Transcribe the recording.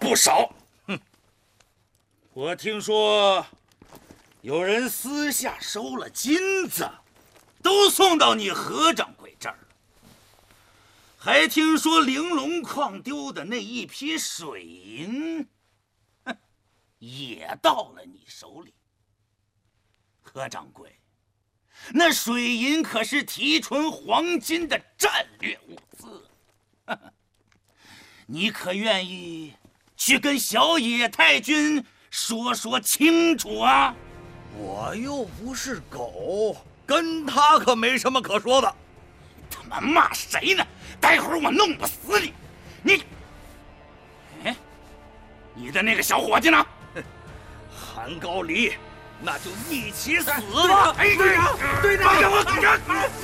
不少。哼，我听说有人私下收了金子，都送到你何掌柜这儿了。还听说玲珑矿丢的那一批水银，也到了你手里。何掌柜，那水银可是提纯黄金的战略物资，你可愿意去跟小野太君说说清楚啊？ 我又不是狗，跟他可没什么可说的。 他妈骂谁呢？待会儿我弄不死你！你的那个小伙计呢？ 韩高离，那就一起死吧！ 队长， 放开我！